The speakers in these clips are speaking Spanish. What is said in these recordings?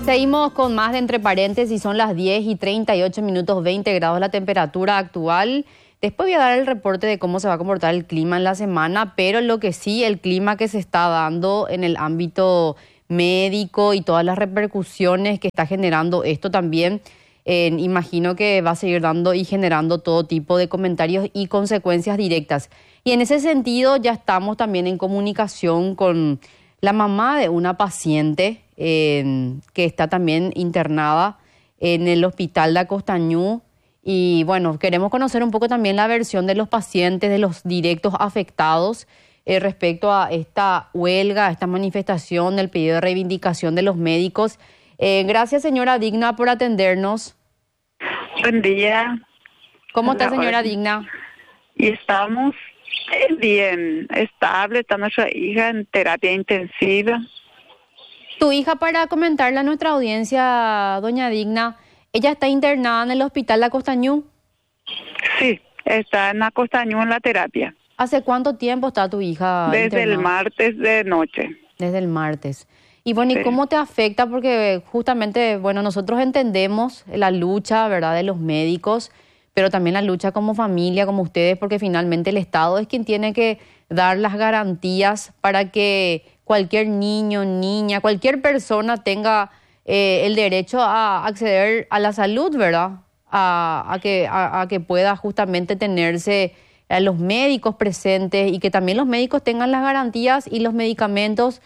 Seguimos con más de Entre Paréntesis, son las 10:38, 20 grados la temperatura actual. Después voy a dar el reporte de cómo se va a comportar el clima en la semana, pero lo que sí, el clima que se está dando en el ámbito médico y todas las repercusiones que está generando esto también, imagino que va a seguir dando y generando todo tipo de comentarios y consecuencias directas. Y en ese sentido ya estamos también en comunicación con la mamá de una paciente que está también internada en el hospital de Acostañú. Y bueno, queremos conocer un poco también la versión de los pacientes, de los directos afectados respecto a esta huelga, a esta manifestación, el pedido de reivindicación de los médicos. Gracias, señora Digna, por atendernos. Buen día. ¿Cómo está, señora Digna? Y estamos bien, estable. Está nuestra hija en terapia intensiva. Tu hija, para comentarle a nuestra audiencia, doña Digna, ¿ella está internada en el hospital de Acostañú? Sí, está en Acostañú en la terapia. ¿Hace cuánto tiempo está tu hija Desde internada? el martes de noche. Desde el martes. Y bueno, ¿y Sí. cómo te afecta? Porque justamente, bueno, nosotros entendemos la lucha, ¿verdad?, de los médicos, pero también la lucha como familia, como ustedes, porque finalmente el Estado es quien tiene que dar las garantías para que cualquier niño, niña, cualquier persona tenga el derecho a acceder a la salud, ¿verdad? A que pueda justamente tenerse a los médicos presentes y que también los médicos tengan las garantías y los medicamentos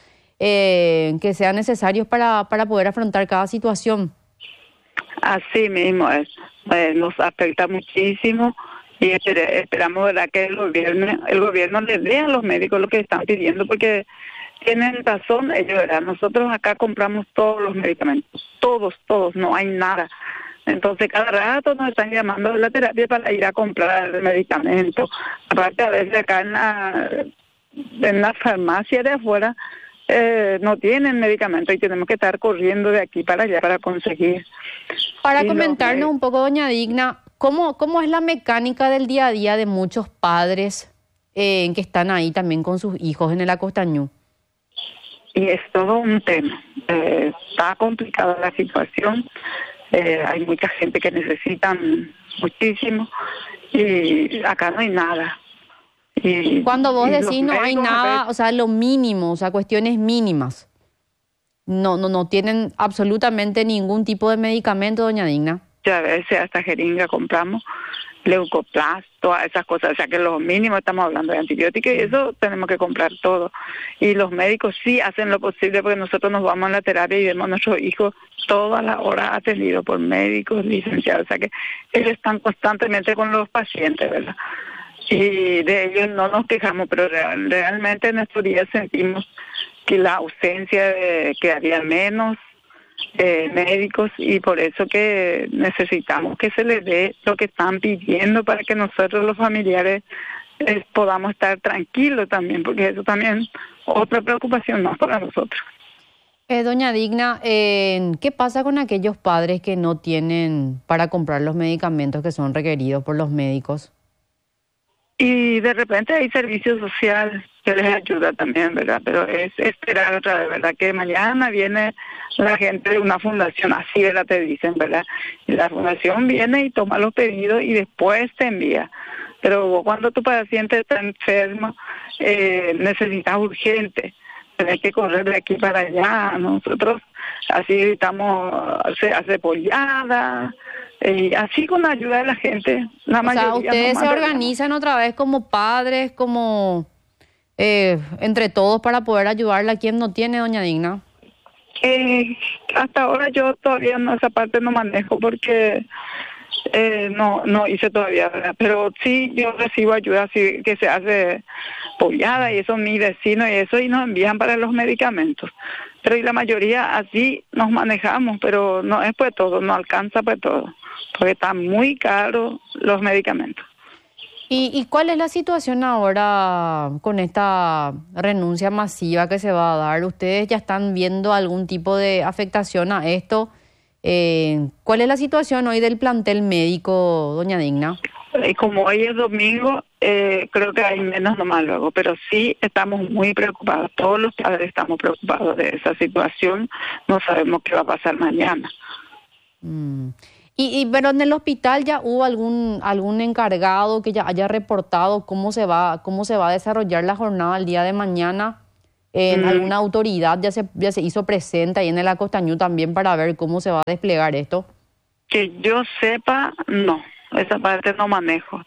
que sean necesarios para poder afrontar cada situación. Así mismo es. Nos afecta muchísimo y esperamos, ¿verdad?, que el gobierno les dé a los médicos lo que están pidiendo, porque tienen razón ellos, ¿verdad? Nosotros acá compramos todos los medicamentos, todos, no hay nada. Entonces cada rato nos están llamando de la terapia para ir a comprar el medicamento. Aparte, a veces acá en la farmacia de afuera no tienen medicamento y tenemos que estar corriendo de aquí para allá para conseguir. Para Y comentarnos un poco, doña Digna, ¿cómo es la mecánica del día a día de muchos padres que están ahí también con sus hijos en el Acostañú? Y es todo un tema. Está complicada la situación. Hay mucha gente que necesitan muchísimo y acá no hay nada. Y, Cuando vos y los decís no hay médicos, a nada, veces, o sea, lo mínimo, o sea, cuestiones mínimas. No tienen absolutamente ningún tipo de medicamento, doña Digna. a veces hasta jeringa compramos, leucoplast, todas esas cosas. O sea que lo mínimo, estamos hablando de antibióticos y eso tenemos que comprar todo. Y los médicos sí hacen lo posible, porque nosotros nos vamos a la terapia y vemos a nuestros hijos todas las horas atendidos por médicos licenciados. O sea que ellos están constantemente con los pacientes, ¿verdad? Y de ellos no nos quejamos, pero realmente en estos días sentimos que la ausencia de que había menos médicos, y por eso que necesitamos que se les dé lo que están pidiendo para que nosotros los familiares podamos estar tranquilos también, porque eso también es otra preocupación más para nosotros. Doña Digna, ¿qué pasa con aquellos padres que no tienen para comprar los medicamentos que son requeridos por los médicos? Y de repente hay servicio social que les ayuda también, ¿verdad? Pero es esperar otra vez, ¿verdad? Que mañana viene la gente de una fundación, así, ¿verdad? Te dicen, ¿verdad? Y la fundación viene y toma los pedidos y después te envía. Pero cuando tu paciente está enfermo, necesitas urgente, tenés que correr de aquí para allá. Nosotros así estamos, se hace pollada, y así con la ayuda de la gente. La mayoría, o sea, ustedes se organizan otra vez como padres, como entre todos para poder ayudarle a quien no tiene, doña Digna. Hasta ahora yo todavía esa parte no manejo porque no hice todavía, ¿verdad? Pero sí yo recibo ayuda, así que se hace pollada y eso, mi vecino y eso, y nos envían para los medicamentos. Pero y la mayoría así nos manejamos, pero no es pues todo, no alcanza pues todo, porque están muy caros los medicamentos. ¿Y cuál es la situación ahora con esta renuncia masiva que se va a dar? ¿Ustedes ya están viendo algún tipo de afectación a esto? ¿Cuál es la situación hoy del plantel médico, doña Digna? Y como hoy es domingo, creo que hay menos nomás luego, pero sí estamos muy preocupados. Todos los padres estamos preocupados de esa situación. No sabemos qué va a pasar mañana. Mm. Pero en el hospital ya hubo algún encargado que ya haya reportado cómo se va a desarrollar la jornada el día de mañana. ¿Alguna autoridad ya se hizo presente ahí en el Acostañú también para ver cómo se va a desplegar esto? Que yo sepa, no. Esa parte no manejo.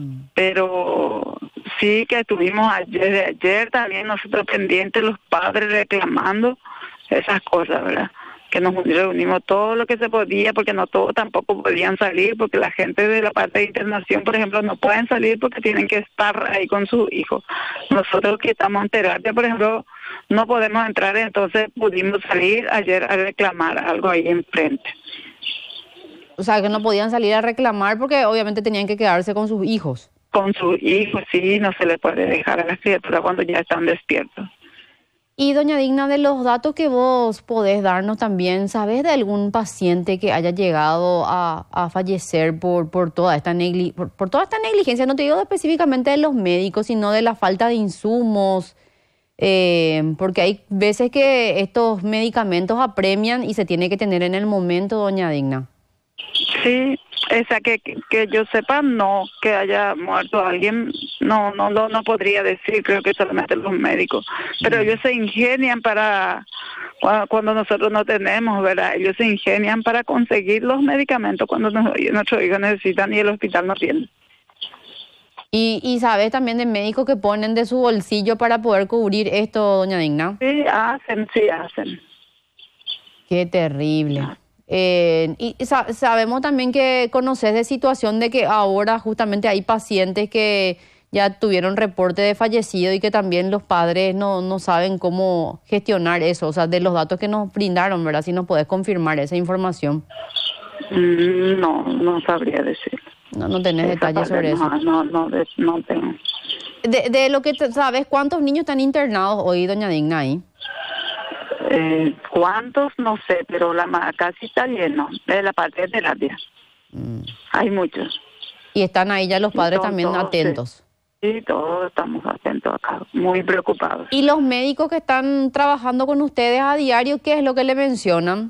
Pero sí que estuvimos ayer también nosotros pendientes, los padres reclamando esas cosas, ¿verdad? Que nos reunimos todo lo que se podía, porque no todos tampoco podían salir, porque la gente de la parte de internación, por ejemplo, no pueden salir porque tienen que estar ahí con sus hijos. Nosotros que estamos en terapia, por ejemplo, no podemos entrar, entonces pudimos salir ayer a reclamar algo ahí enfrente. O sea, que no podían salir a reclamar porque obviamente tenían que quedarse con sus hijos. Con sus hijos, sí, no se les puede dejar a las criaturas cuando ya están despiertos. Y doña Digna, de los datos que vos podés darnos también, ¿sabés de algún paciente que haya llegado a fallecer por toda esta por toda esta negligencia? No te digo específicamente de los médicos, sino de la falta de insumos, porque hay veces que estos medicamentos apremian y se tiene que tener en el momento, doña Digna. Sí, esa que yo sepa, no, que haya muerto alguien, no podría decir, creo que solamente los médicos, pero ellos se ingenian para, cuando nosotros no tenemos, ¿verdad? Ellos se ingenian para conseguir los medicamentos cuando nuestros hijos necesitan y el hospital no tiene. ¿Y sabes también de médicos que ponen de su bolsillo para poder cubrir esto, doña Digna? Sí, hacen. Qué terrible. Sabemos también que conoces de situación de que ahora justamente hay pacientes que ya tuvieron reporte de fallecido y que también los padres no saben cómo gestionar eso, o sea, de los datos que nos brindaron, ¿verdad? Si nos podés confirmar esa información. No sabría decir. No tenés detalles sobre eso. No tengo. De lo que sabes, ¿cuántos niños están internados hoy, doña Digna, ahí? ¿Cuántos? No sé, pero casi está lleno de la parte de terapia. Hay muchos. Y están ahí ya los padres también todos, atentos. Sí, todos estamos atentos acá, muy preocupados. ¿Y los médicos que están trabajando con ustedes a diario, qué es lo que le mencionan?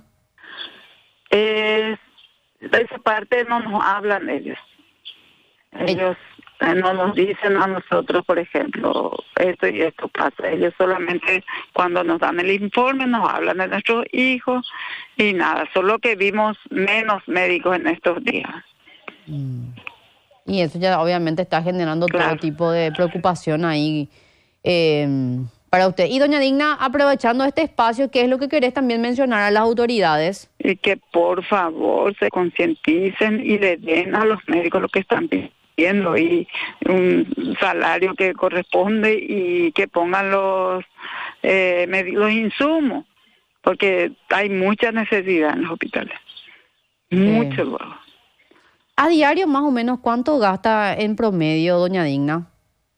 De esa parte no nos hablan ellos. Ellos no nos dicen a nosotros, por ejemplo, esto y esto pasa. Ellos solamente cuando nos dan el informe nos hablan de nuestros hijos y nada, solo que vimos menos médicos en estos días. Y eso ya obviamente está generando todo tipo de preocupación ahí para usted. Y doña Digna, aprovechando este espacio, ¿qué es lo que querés también mencionar a las autoridades? Y que por favor se concienticen y le den a los médicos lo que están pidiendo y un salario que corresponde y que pongan los insumos, porque hay mucha necesidad en los hospitales. Mucho luego. ¿A diario más o menos cuánto gasta en promedio, doña Digna?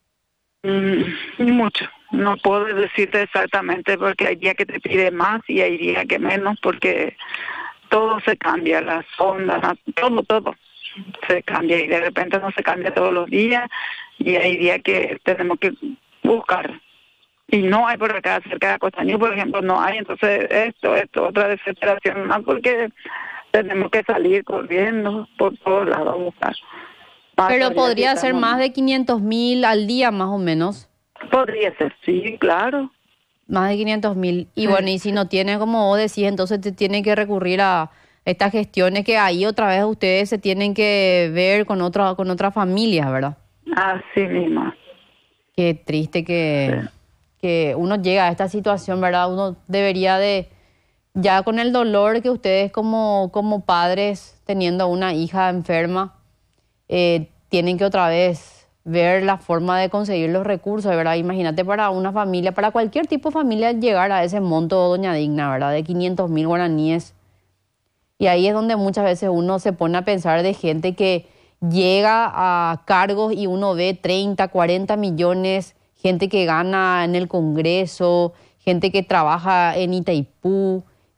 Mucho. No puedo decirte exactamente porque hay días que te pide más y hay días que menos porque todo se cambia, las ondas, todo se cambia y de repente no se cambia todos los días y hay días que tenemos que buscar. Y no hay por acá cerca de Acostañú, por ejemplo, no hay, entonces esto, otra desesperación más porque tenemos que salir corriendo por todos lados a buscar. Pero podría ser más de 500.000 al día más o menos. Podría ser, sí, claro. Más de 500.000. Y bueno, y si no tiene, como vos decís, entonces te tiene que recurrir a estas gestiones que ahí otra vez ustedes se tienen que ver con otras familias, ¿verdad? Así mismo. Qué triste que uno llega a esta situación, ¿verdad? Uno debería de, ya con el dolor que ustedes como padres, teniendo una hija enferma, tienen que otra vez ver la forma de conseguir los recursos, ¿verdad? Imagínate para una familia, para cualquier tipo de familia, llegar a ese monto, doña Digna, ¿verdad? De 500.000 guaraníes. Y ahí es donde muchas veces uno se pone a pensar de gente que llega a cargos y uno ve 30, 40 millones, gente que gana en el Congreso, gente que trabaja en Itaipú,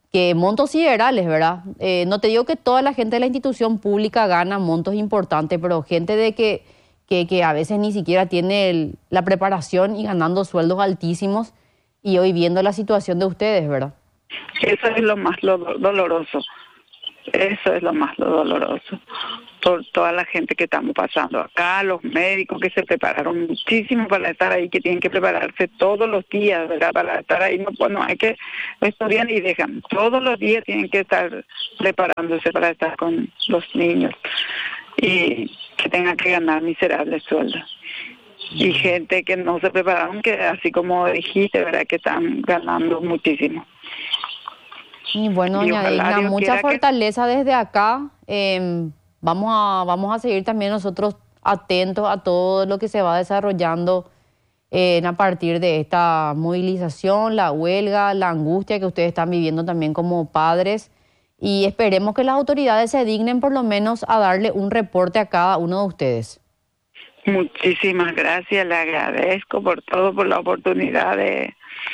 que montos siderales, ¿verdad? No te digo que toda la gente de la institución pública gana montos importantes, pero gente de que a veces ni siquiera tiene la preparación y ganando sueldos altísimos y hoy viendo la situación de ustedes, ¿verdad? Eso es lo más doloroso. Eso es lo más doloroso. Por toda la gente que estamos pasando acá, los médicos que se prepararon muchísimo para estar ahí, que tienen que prepararse todos los días, ¿verdad? Para estar ahí, no, pues no hay que estudiar y dejan. Todos los días tienen que estar preparándose para estar con los niños y que tengan que ganar miserables sueldos. Y gente que no se prepararon, que así como dijiste, ¿verdad? Que están ganando muchísimo. Y bueno, doña Digna, mucha fortaleza desde acá. Vamos a seguir también nosotros atentos a todo lo que se va desarrollando a partir de esta movilización, la huelga, la angustia que ustedes están viviendo también como padres. Y esperemos que las autoridades se dignen por lo menos a darle un reporte a cada uno de ustedes. Muchísimas gracias, le agradezco por todo, por la oportunidad de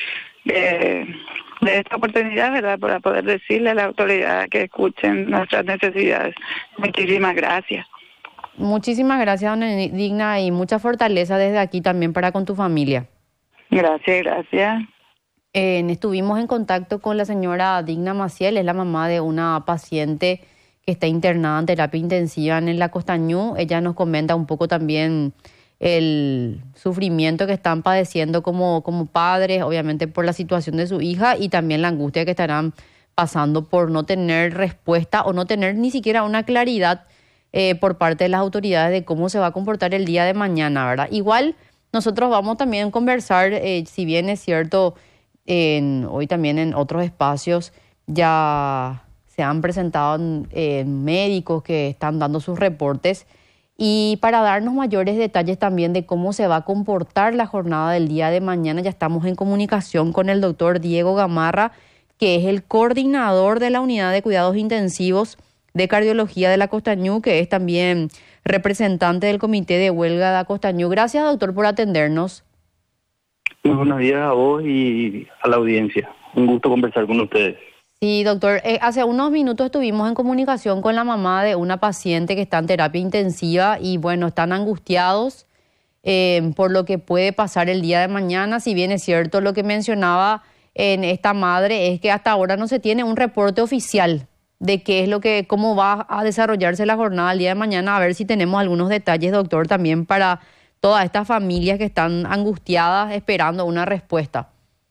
esta oportunidad, ¿verdad? Para poder decirle a la autoridad que escuchen nuestras necesidades. Muchísimas gracias. Muchísimas gracias, doña Digna, y mucha fortaleza desde aquí también para con tu familia. Gracias. Estuvimos en contacto con la señora Digna Maciel, es la mamá de una paciente que está internada en terapia intensiva en la Costañú. Ella nos comenta un poco también el sufrimiento que están padeciendo como padres, obviamente por la situación de su hija y también la angustia que estarán pasando por no tener respuesta o no tener ni siquiera una claridad por parte de las autoridades de cómo se va a comportar el día de mañana, ¿verdad? Igual nosotros vamos también a conversar, si bien es cierto, hoy también en otros espacios ya se han presentado médicos que están dando sus reportes. Y para darnos mayores detalles también de cómo se va a comportar la jornada del día de mañana, ya estamos en comunicación con el doctor Diego Gamarra, que es el coordinador de la Unidad de Cuidados Intensivos de Cardiología de la Costañú, que es también representante del Comité de Huelga de la Costañú. Gracias, doctor, por atendernos. Muy buenos días a vos y a la audiencia. Un gusto conversar con ustedes. Sí, doctor. Hace unos minutos estuvimos en comunicación con la mamá de una paciente que está en terapia intensiva y, bueno, están angustiados por lo que puede pasar el día de mañana. Si bien es cierto lo que mencionaba en esta madre, es que hasta ahora no se tiene un reporte oficial de cómo va a desarrollarse la jornada el día de mañana. A ver si tenemos algunos detalles, doctor, también para todas estas familias que están angustiadas esperando una respuesta.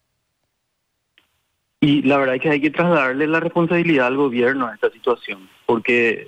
Y la verdad es que hay que trasladarle la responsabilidad al gobierno a esta situación, porque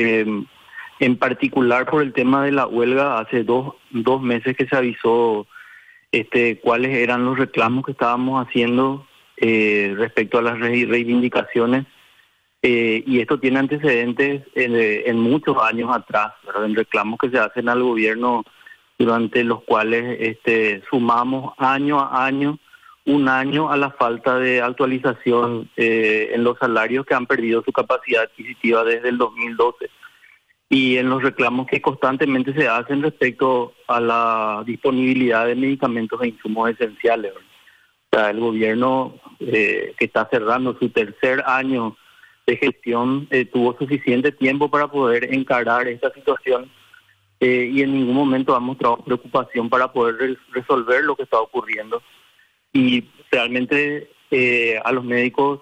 en particular por el tema de la huelga, hace dos meses que se avisó cuáles eran los reclamos que estábamos haciendo respecto a las reivindicaciones, y esto tiene antecedentes en muchos años atrás, ¿verdad? En reclamos que se hacen al gobierno durante los cuales sumamos año a año, un año a la falta de actualización en los salarios que han perdido su capacidad adquisitiva desde el 2012 y en los reclamos que constantemente se hacen respecto a la disponibilidad de medicamentos e insumos esenciales. O sea, el gobierno que está cerrando su tercer año de gestión tuvo suficiente tiempo para poder encarar esta situación y en ningún momento ha mostrado preocupación para poder resolver lo que está ocurriendo. Y realmente a los médicos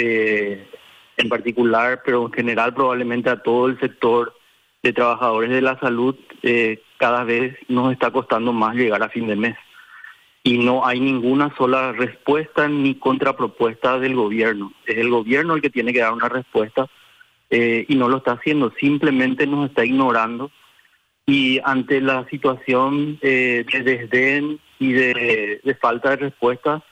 en particular, pero en general probablemente a todo el sector de trabajadores de la salud, cada vez nos está costando más llegar a fin de mes. Y no hay ninguna sola respuesta ni contrapropuesta del gobierno. Es el gobierno el que tiene que dar una respuesta y no lo está haciendo, simplemente nos está ignorando. Y ante la situación de desdén y de falta de respuesta,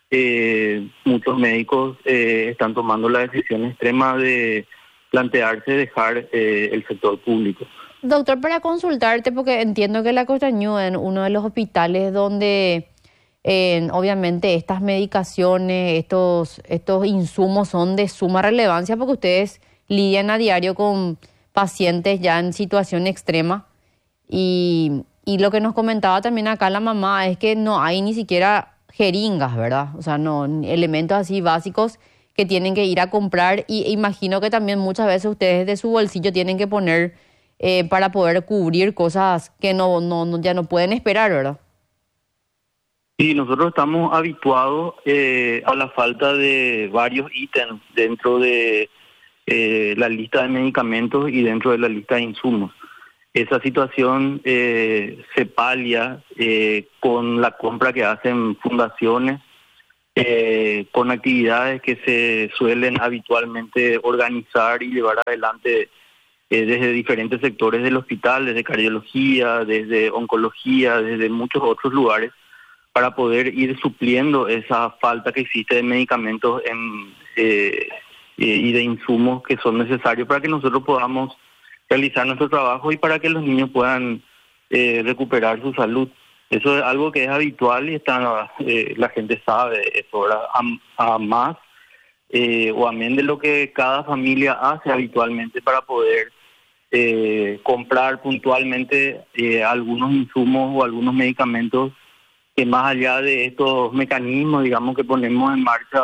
muchos médicos están tomando la decisión extrema de plantearse dejar el sector público. Doctor, para consultarte, porque entiendo que la Costañú es uno de los hospitales donde obviamente estas medicaciones, estos insumos son de suma relevancia porque ustedes lidian a diario con pacientes ya en situación extrema. Y lo que nos comentaba también acá la mamá es que no hay ni siquiera jeringas, ¿verdad? O sea, no elementos así básicos que tienen que ir a comprar y imagino que también muchas veces ustedes de su bolsillo tienen que poner para poder cubrir cosas que ya no pueden esperar, ¿verdad? Sí, nosotros estamos habituados a la falta de varios ítems dentro de la lista de medicamentos y dentro de la lista de insumos. Esa situación se palia con la compra que hacen fundaciones, con actividades que se suelen habitualmente organizar y llevar adelante desde diferentes sectores del hospital, desde cardiología, desde oncología, desde muchos otros lugares, para poder ir supliendo esa falta que existe de medicamentos y de insumos que son necesarios para que nosotros podamos realizar nuestro trabajo y para que los niños puedan recuperar su salud. Eso es algo que es habitual y la gente sabe eso, ¿verdad? A más o amén de lo que cada familia hace habitualmente para poder comprar puntualmente algunos insumos o algunos medicamentos que más allá de estos mecanismos, digamos, que ponemos en marcha,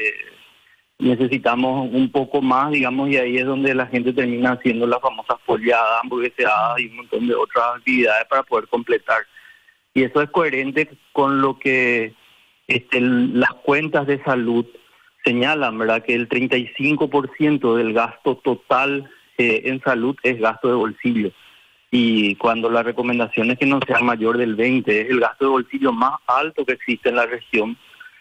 necesitamos un poco más, digamos, y ahí es donde la gente termina haciendo las famosas polladas, hamburguesadas y un montón de otras actividades para poder completar. Y eso es coherente con lo que las cuentas de salud señalan, ¿verdad? Que el 35% del gasto total en salud es gasto de bolsillo. Y cuando la recomendación es que no sea mayor del 20, es el gasto de bolsillo más alto que existe en la región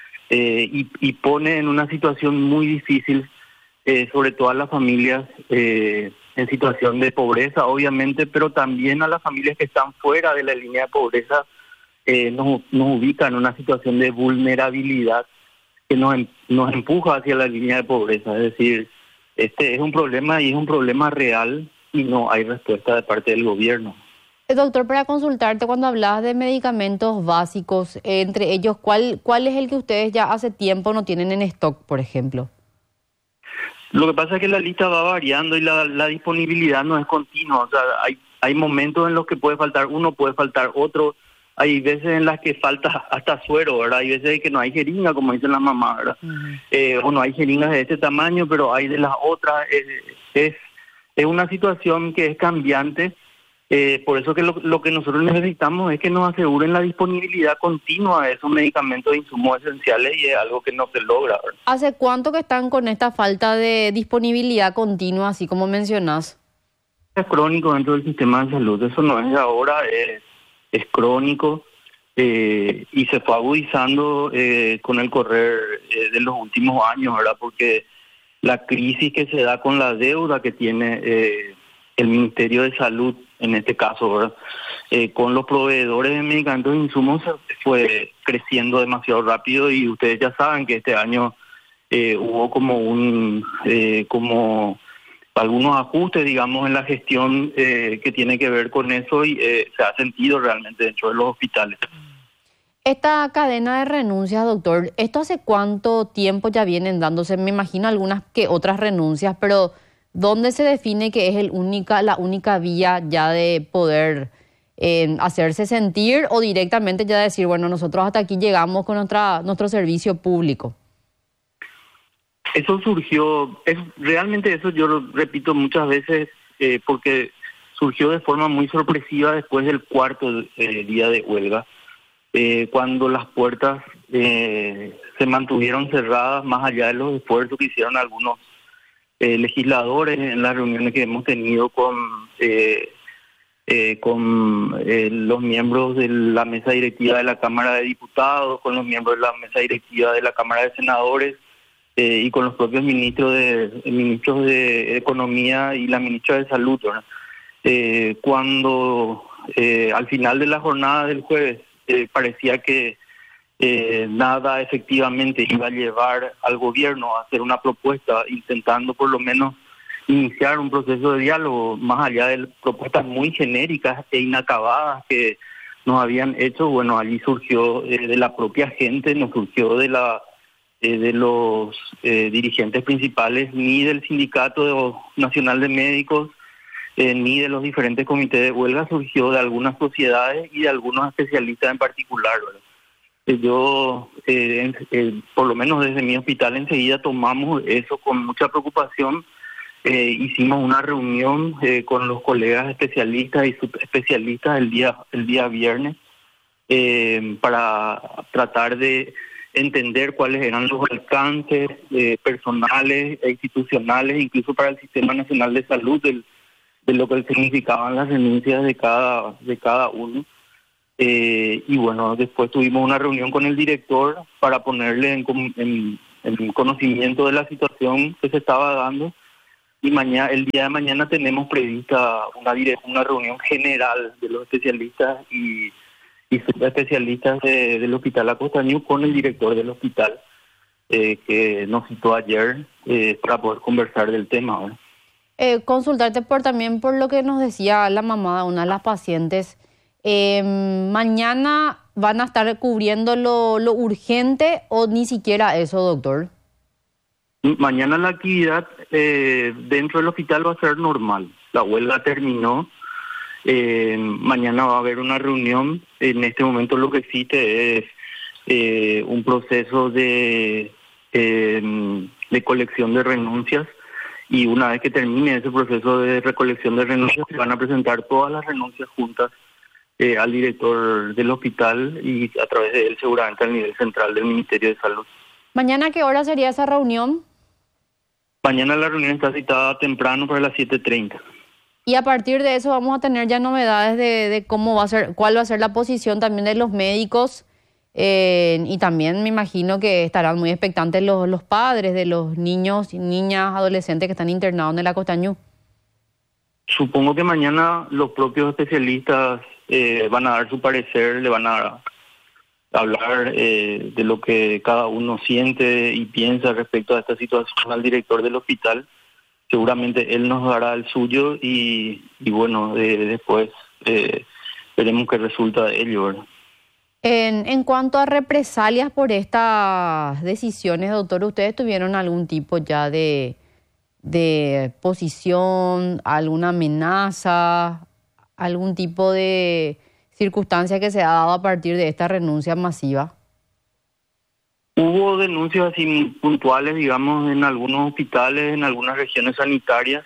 y pone en una situación muy difícil, sobre todo a las familias en situación de pobreza, obviamente, pero también a las familias que están fuera de la línea de pobreza, nos ubica en una situación de vulnerabilidad que nos empuja hacia la línea de pobreza. Es decir, este es un problema y es un problema real y no hay respuesta de parte del gobierno. Doctor, para consultarte, cuando hablabas de medicamentos básicos, entre ellos, ¿cuál es el que ustedes ya hace tiempo no tienen en stock, por ejemplo? Lo que pasa es que la lista va variando y la disponibilidad no es continua. O sea, hay momentos en los que puede faltar uno, puede faltar otro. Hay veces en las que falta hasta suero, ¿verdad? Hay veces en que no hay jeringa, como dicen las mamás, ¿verdad? O no hay jeringas de este tamaño, pero hay de las otras. Es una situación que es cambiante. Por eso que lo que nosotros necesitamos es que nos aseguren la disponibilidad continua de esos medicamentos e insumos esenciales y es algo que no se logra, ¿verdad? ¿Hace cuánto que están con esta falta de disponibilidad continua, así como mencionás? Es crónico dentro del sistema de salud, eso no es de ahora, es crónico y se fue agudizando con el correr de los últimos años, ¿verdad? Porque la crisis que se da con la deuda que tiene el Ministerio de Salud, en este caso, ¿verdad? Con los proveedores de medicamentos e insumos fue creciendo demasiado rápido y ustedes ya saben que este año hubo como algunos ajustes, digamos, en la gestión que tiene que ver con eso y se ha sentido realmente dentro de los hospitales. Esta cadena de renuncias, doctor, ¿esto hace cuánto tiempo ya vienen dándose? Me imagino algunas que otras renuncias, pero ¿dónde se define que es la única vía ya de poder hacerse sentir o directamente ya decir, bueno, nosotros hasta aquí llegamos con nuestro servicio público? Eso surgió, realmente eso yo lo repito muchas veces porque surgió de forma muy sorpresiva después del cuarto día de huelga, cuando las puertas se mantuvieron cerradas más allá de los esfuerzos que hicieron algunos legisladores en las reuniones que hemos tenido con los miembros de la mesa directiva de la Cámara de Diputados, con los miembros de la mesa directiva de la Cámara de Senadores y con los propios ministros de Economía y la ministra de Salud, ¿verdad? Cuando al final de la jornada del jueves parecía que nada efectivamente iba a llevar al gobierno a hacer una propuesta intentando por lo menos iniciar un proceso de diálogo más allá de propuestas muy genéricas e inacabadas que nos habían hecho. Bueno, allí surgió de la propia gente, no surgió de los dirigentes principales ni del Sindicato Nacional de Médicos ni de los diferentes comités de huelga, surgió de algunas sociedades y de algunos especialistas en particular, ¿verdad? Yo, por lo menos desde mi hospital, enseguida tomamos eso con mucha preocupación. Hicimos una reunión con los colegas especialistas y subespecialistas el día viernes para tratar de entender cuáles eran los alcances personales e institucionales, incluso para el Sistema Nacional de Salud, de lo que significaban las renuncias de cada uno. Y bueno, después tuvimos una reunión con el director para ponerle en conocimiento de la situación que se estaba dando. Y el día de mañana tenemos prevista una reunión general de los especialistas y subespecialistas del Hospital La Costañú con el director del hospital, que nos citó ayer para poder conversar del tema, ¿verdad? Consultarte también por lo que nos decía la mamá de una de las pacientes. ¿Mañana van a estar cubriendo lo urgente o ni siquiera eso, doctor? Mañana la actividad dentro del hospital va a ser normal. La huelga terminó. Mañana va a haber una reunión. En este momento lo que existe es un proceso de colección de renuncias, y una vez que termine ese proceso de recolección de renuncias se van a presentar todas las renuncias juntas al director del hospital y a través de él seguramente al nivel central del Ministerio de Salud. ¿Mañana a qué hora sería esa reunión? Mañana la reunión está citada temprano para las 7:30. Y a partir de eso vamos a tener ya novedades de cómo va a ser, cuál va a ser la posición también de los médicos, y también me imagino que estarán muy expectantes los padres de los niños y niñas, adolescentes que están internados en el Acostañú. Supongo que mañana los propios especialistas van a dar su parecer, le van a hablar de lo que cada uno siente y piensa respecto a esta situación al director del hospital. Seguramente él nos dará el suyo y bueno, después veremos qué resulta de ello, ¿verdad? En cuanto a represalias por estas decisiones, doctor, ¿ustedes tuvieron algún tipo ya de posición, alguna amenaza, algún tipo de circunstancia que se ha dado a partir de esta renuncia masiva? Hubo denuncias así puntuales, digamos, en algunos hospitales, en algunas regiones sanitarias,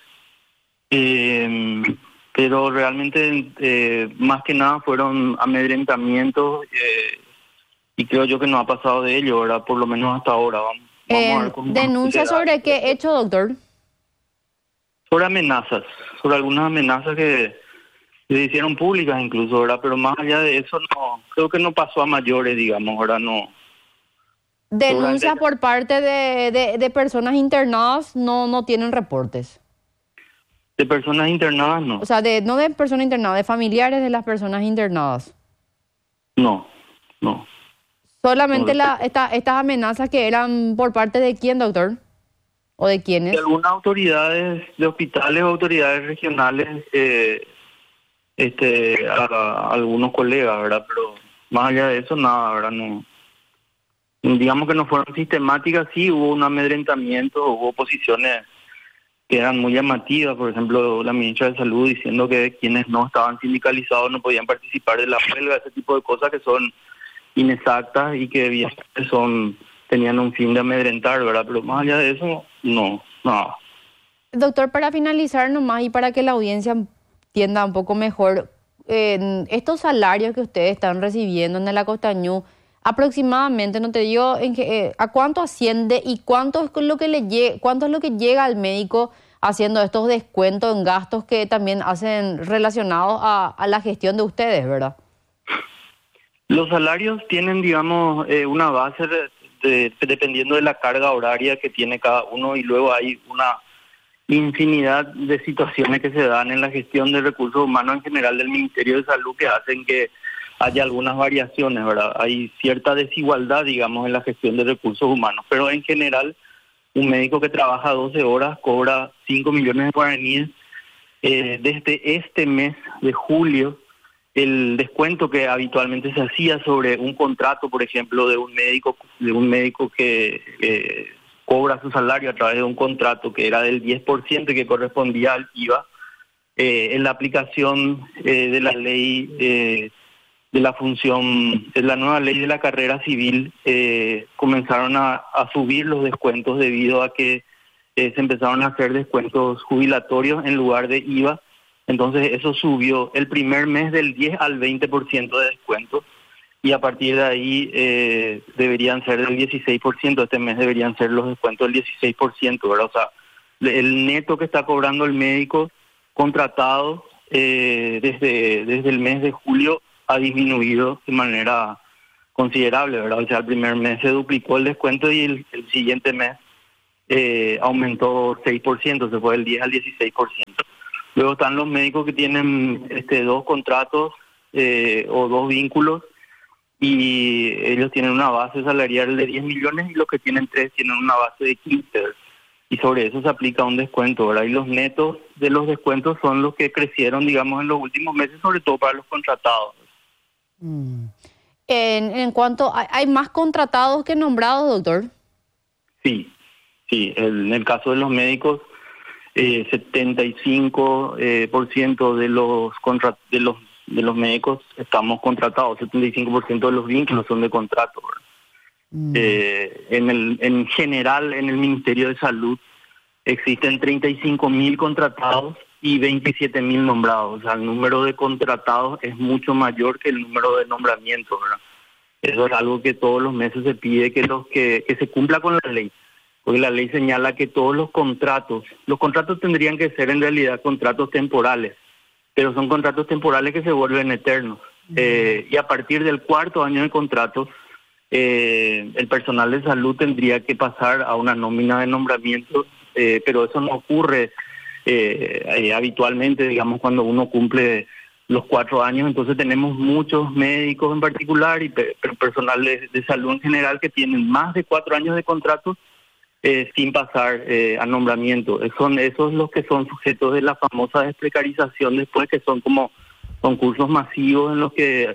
pero realmente más que nada fueron amedrentamientos y creo yo que no ha pasado de ello, ¿verdad? Por lo menos hasta ahora. Vamos a ver cómo ¿Denuncia sobre qué hecho, doctor? Sobre amenazas, sobre algunas amenazas que se hicieron públicas incluso, ¿verdad? Pero más allá de eso, no, creo que no pasó a mayores, digamos, ¿verdad? No. ¿Denuncias por parte de personas internadas no tienen reportes? De personas internadas, no. O sea, no de personas internadas, de familiares de las personas internadas. No. Solamente estas amenazas que eran por parte de quién, doctor, o de quiénes. De algunas autoridades de hospitales o autoridades regionales, a algunos colegas, ¿verdad? Pero más allá de eso, nada, ¿verdad? No. Digamos que no fueron sistemáticas, sí hubo un amedrentamiento, hubo posiciones que eran muy llamativas, por ejemplo, la ministra de Salud diciendo que quienes no estaban sindicalizados no podían participar de la huelga, ese tipo de cosas que son inexactas y que tenían un fin de amedrentar, ¿verdad? Pero más allá de eso, no, nada. Doctor, para finalizar nomás y para que la audiencia entienda un poco mejor, estos salarios que ustedes están recibiendo en el Acostañú, aproximadamente, no te digo a cuánto asciende y cuánto es lo que llega al médico haciendo estos descuentos en gastos que también hacen relacionados a la gestión de ustedes, ¿verdad? Los salarios tienen, digamos, una base dependiendo de la carga horaria que tiene cada uno, y luego hay una infinidad de situaciones que se dan en la gestión de recursos humanos en general del Ministerio de Salud que hacen que haya algunas variaciones, ¿verdad? Hay cierta desigualdad, digamos, en la gestión de recursos humanos, pero en general un médico que trabaja 12 horas cobra 5 millones de guaraníes. Desde este mes de julio, el descuento que habitualmente se hacía sobre un contrato, por ejemplo, de un médico que cobra su salario a través de un contrato que era del 10% que correspondía al IVA, en la aplicación de la ley la función, de la nueva ley de la carrera civil, comenzaron a subir los descuentos debido a que se empezaron a hacer descuentos jubilatorios en lugar de IVA. Entonces eso subió el primer mes del 10 al 20% de descuento, y a partir de ahí deberían ser del 16%, este mes deberían ser los descuentos del 16%, ¿verdad? O sea, el neto que está cobrando el médico contratado desde el mes de julio ha disminuido de manera considerable, ¿verdad? O sea, el primer mes se duplicó el descuento y el siguiente mes aumentó 6%, se fue del 10 al 16%. Luego están los médicos que tienen dos contratos o dos vínculos, y ellos tienen una base salarial de 10 millones y los que tienen 3 tienen una base de 15. Y sobre eso se aplica un descuento, ¿verdad? Y los netos de los descuentos son los que crecieron, digamos, en los últimos meses, sobre todo para los contratados. En cuanto, ¿hay más contratados que nombrados, doctor? Sí. En el caso de los médicos, 75% de los médicos estamos contratados, 75% de los vínculos son de contrato, ¿verdad? En general, en el Ministerio de Salud existen 35.000 contratados y 27.000 nombrados. O sea, el número de contratados es mucho mayor que el número de nombramientos, ¿verdad? Eso es algo que todos los meses se pide que se cumpla con la ley, porque la ley señala que todos los contratos tendrían que ser en realidad contratos temporales, pero son contratos temporales que se vuelven eternos. Y a partir del 4º año de contrato, el personal de salud tendría que pasar a una nómina de nombramiento, pero eso no ocurre habitualmente, digamos, cuando uno cumple los 4 años. Entonces tenemos muchos médicos en particular y personal de salud en general que tienen más de 4 años de contrato sin pasar a nombramiento. Son esos los que son sujetos de la famosa desprecarización después, que son como concursos masivos en los que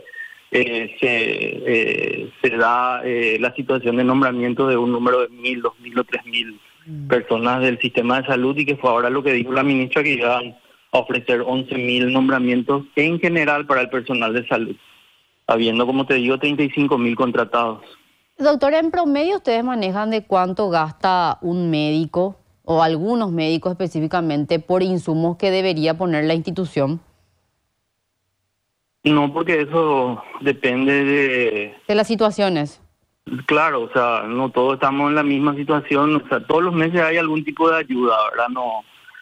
se da la situación de nombramiento de un número de 1.000, 2.000 o 3.000 personas del sistema de salud, y que fue ahora lo que dijo la ministra, que iban a ofrecer 11.000 nombramientos en general para el personal de salud, habiendo, como te digo, 35.000 contratados. Doctor, en promedio ustedes manejan de cuánto gasta un médico, o algunos médicos específicamente, por insumos que debería poner la institución. No, porque eso depende de las situaciones. Claro, o sea, no todos estamos en la misma situación, o sea, todos los meses hay algún tipo de ayuda, ¿verdad? No,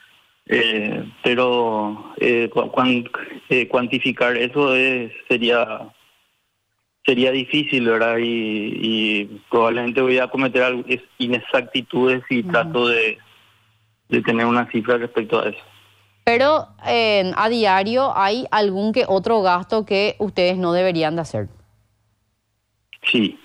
pero cuantificar eso sería difícil, ¿verdad? Y probablemente voy a cometer inexactitudes si trato de tener una cifra respecto a eso. Pero a diario, ¿hay algún que otro gasto que ustedes no deberían de hacer? Sí.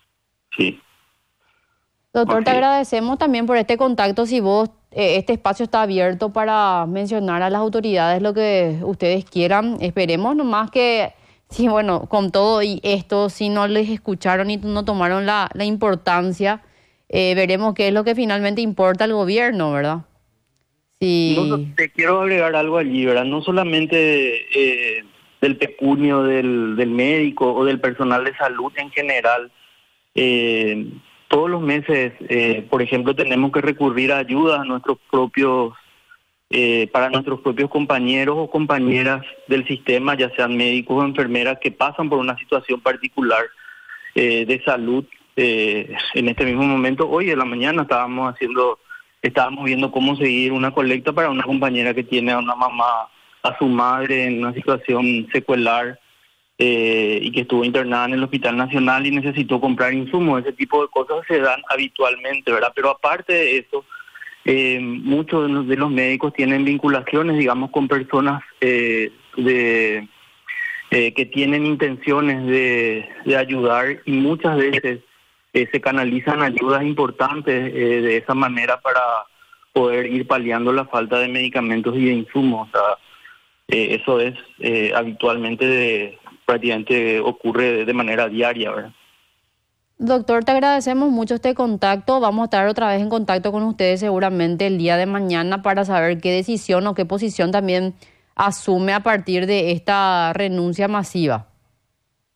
Doctor, Okay. Te agradecemos también por este contacto. Si vos, este espacio está abierto para mencionar a las autoridades lo que ustedes quieran. Esperemos nomás que, sí, bueno, con todo y esto, si no les escucharon y no tomaron la importancia, veremos qué es lo que finalmente importa al gobierno, ¿verdad? Sí. No, te quiero agregar algo allí, ¿verdad? No solamente del pecunio del médico o del personal de salud en general. Todos los meses, por ejemplo, tenemos que recurrir a ayuda a nuestros propios, para nuestros propios compañeros o compañeras del sistema, ya sean médicos o enfermeras que pasan por una situación particular de salud. En este mismo momento, hoy en la mañana estábamos viendo cómo seguir una colecta para una compañera que tiene a una mamá, a su madre en una situación secuelar, y que estuvo internada en el Hospital Nacional y necesitó comprar insumos. Ese tipo de cosas se dan habitualmente, ¿verdad? Pero aparte de eso, muchos de los médicos tienen vinculaciones, digamos, con personas que tienen intenciones de ayudar, y muchas veces se canalizan ayudas importantes de esa manera para poder ir paliando la falta de medicamentos y de insumos. O sea, eso es habitualmente prácticamente ocurre de manera diaria, ¿verdad? Doctor, te agradecemos mucho este contacto. Vamos a estar otra vez en contacto con ustedes seguramente el día de mañana para saber qué decisión o qué posición también asume a partir de esta renuncia masiva.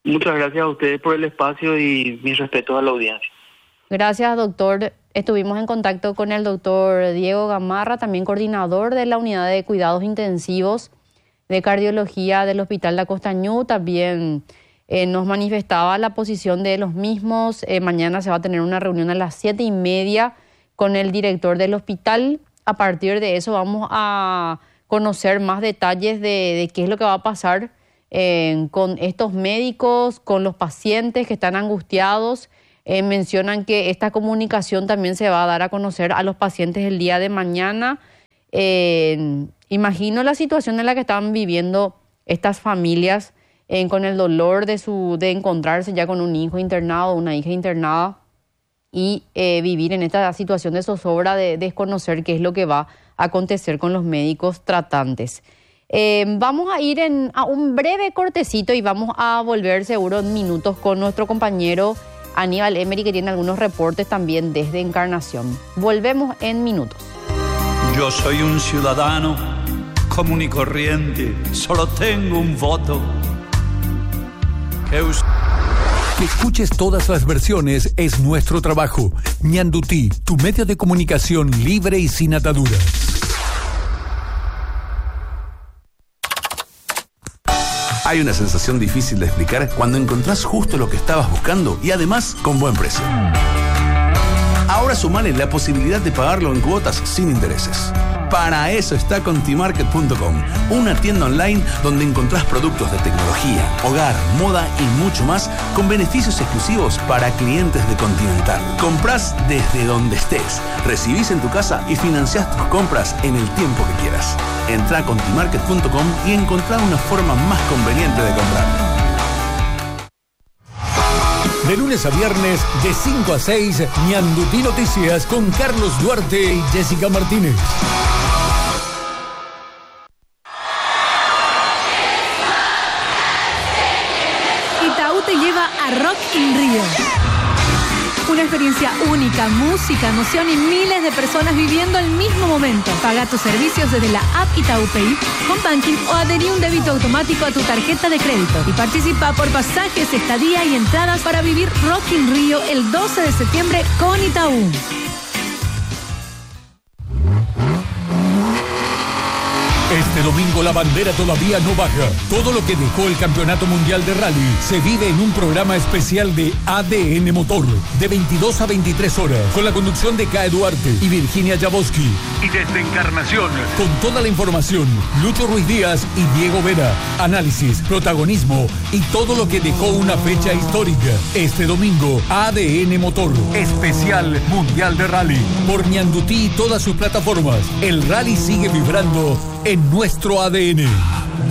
Muchas gracias a ustedes por el espacio y mis respetos a la audiencia. Gracias, doctor. Estuvimos en contacto con el doctor Diego Gamarra, también coordinador de la unidad de cuidados intensivos de cardiología del Hospital La Costañú. También nos manifestaba la posición de los mismos. Mañana se va a tener una reunión a las 7:30 con el director del hospital. A partir de eso vamos a conocer más detalles de qué es lo que va a pasar con estos médicos, con los pacientes que están angustiados. Mencionan que esta comunicación también se va a dar a conocer a los pacientes el día de mañana. Imagino la situación en la que están viviendo estas familias con el dolor de encontrarse ya con un hijo internado, una hija internada, y vivir en esta situación de zozobra, de desconocer qué es lo que va a acontecer con los médicos tratantes. Vamos a ir a un breve cortecito y vamos a volver seguro en minutos con nuestro compañero Aníbal Emery, que tiene algunos reportes también desde Encarnación. Volvemos en minutos. Yo soy un ciudadano común y corriente, solo tengo un voto. Que escuches todas las versiones es nuestro trabajo. Ñandutí, tu medio de comunicación libre y sin ataduras. Hay una sensación difícil de explicar cuando encontrás justo lo que estabas buscando y además con buen precio. Ahora sumale la posibilidad de pagarlo en cuotas sin intereses. Para eso está Contimarket.com, una tienda online donde encontrás productos de tecnología, hogar, moda y mucho más con beneficios exclusivos para clientes de Continental. Comprás desde donde estés, recibís en tu casa y financiás tus compras en el tiempo que quieras. Entrá a Contimarket.com y encontrá una forma más conveniente de comprar. De lunes a viernes, de 5 a 6, Ñandutí Noticias con Carlos Duarte y Jessica Martínez. Itaú te lleva a Rock in Rio. Una experiencia única, música, emoción y miles de personas viviendo el mismo momento. Paga tus servicios desde la app Itaú Pay, con banking o adherí un débito automático a tu tarjeta de crédito. Y participa por pasajes, estadía y entradas para vivir Rock in Rio el 12 de septiembre con Itaú. Este domingo la bandera todavía no baja. Todo lo que dejó el Campeonato Mundial de Rally se vive en un programa especial de ADN Motor, de 22 a 23 horas, con la conducción de K. Duarte y Virginia Jaboski. Y desde Encarnación, con toda la información, Lucho Ruiz Díaz y Diego Vera. Análisis, protagonismo y todo lo que dejó una fecha histórica. Este domingo, ADN Motor, especial Mundial de Rally. Por Ñandutí y todas sus plataformas. El rally sigue vibrando en nuestro ADN.